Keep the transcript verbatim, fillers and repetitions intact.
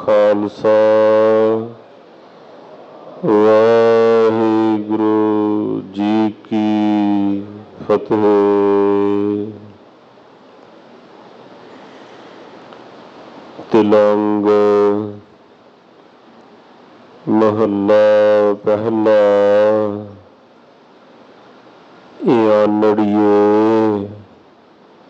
खालसा वाहिगुरु जी की फतेह। तिलंग महला पहला। आनड़ियो